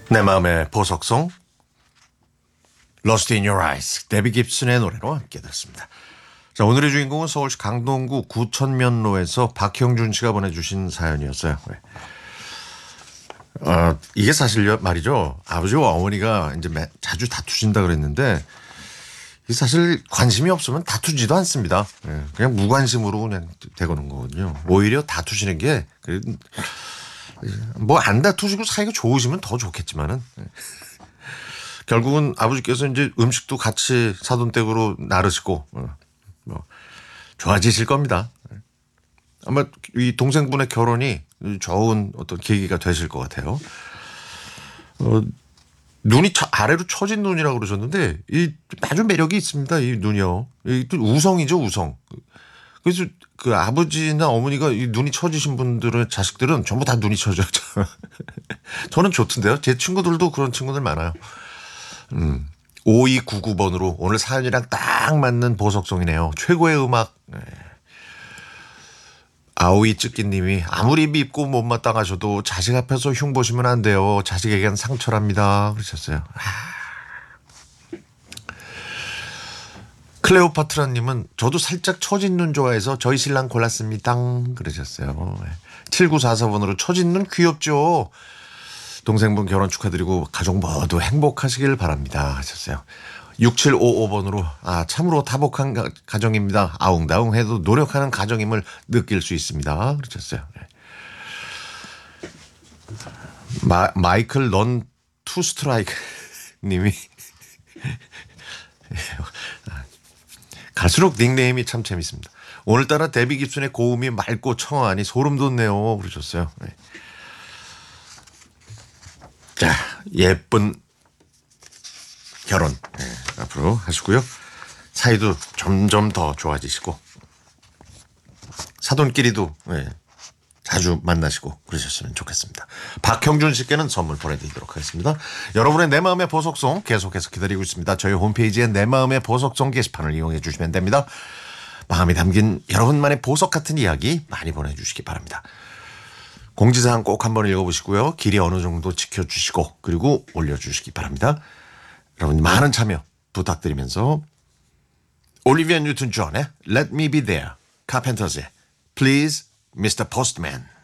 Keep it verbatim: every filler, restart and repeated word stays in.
내 마음의 보석송 Lost in Your Eyes 데비 깁슨의 노래로 함께 됐습니다. 자, 오늘의 주인공은 서울시 강동구 구천면로에서 박형준 씨가 보내주신 사연이었어요. 네. 어, 이게 사실 말이죠. 아버지와 어머니가 이제 매, 자주 다투신다 그랬는데 사실 관심이 없으면 다투지도 않습니다. 네. 그냥 무관심으로 그냥 되고는 거거든요. 오히려 다투시는 게 뭐 안 다투시고 사이가 좋으시면 더 좋겠지만은 결국은 아버지께서 이제 음식도 같이 사돈댁으로 나르시고 뭐 좋아지실 겁니다. 아마 이 동생분의 결혼이 좋은 어떤 계기가 되실 것 같아요. 어, 눈이 차, 아래로 처진 눈이라고 그러셨는데 이 아주 매력이 있습니다. 이 눈이요. 이 또 우성이죠, 우성. 그래서 그 아버지나 어머니가 이 눈이 처지신 분들의 자식들은 전부 다 눈이 처져요. 저는 좋던데요. 제 친구들도 그런 친구들 많아요. 음. 오이구구 번으로 오늘 사연이랑 딱 맞는 보석송이네요. 최고의 음악. 네. 아오이 쯔끼님이 아무리 밉고 못마땅하셔도 자식 앞에서 흉 보시면 안 돼요. 자식에겐 상처랍니다. 그러셨어요. 아. 클레오파트라님은 저도 살짝 처진 눈 좋아해서 저희 신랑 골랐습니다. 그러셨어요. 칠구사사 번으로 처진 눈 귀엽죠. 동생분 결혼 축하드리고 가족 모두 행복하시길 바랍니다 하셨어요. 육칠오오 번으로 아 참으로 다복한 가, 가정입니다. 아웅다웅 해도 노력하는 가정임을 느낄 수 있습니다. 그러셨어요. 마, 마이클 넌 투 스트라이크 님이 갈수록 닉네임이 참 재밌습니다. 오늘따라 데비 깁슨의 고음이 맑고 청아하니 소름 돋네요. 그러셨어요. 네. 자, 예쁜 결혼 네, 앞으로 하시고요. 사이도 점점 더 좋아지시고 사돈끼리도 네, 자주 만나시고 그러셨으면 좋겠습니다. 박형준 씨께는 선물 보내드리도록 하겠습니다. 여러분의 내 마음의 보석송 계속해서 기다리고 있습니다. 저희 홈페이지에 내 마음의 보석송 게시판을 이용해 주시면 됩니다. 마음이 담긴 여러분만의 보석 같은 이야기 많이 보내주시기 바랍니다. 공지사항 꼭 한번 읽어보시고요. 길이 어느 정도 지켜주시고 그리고 올려주시기 바랍니다. 여러분 많은 참여 부탁드리면서 올리비아 뉴튼 존의 Let Me Be There, 카펜터즈의 Please 미스터 Postman